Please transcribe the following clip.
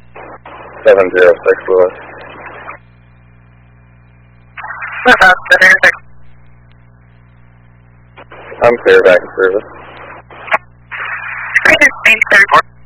706 Lewis. I'm clear back in service. I just made 34.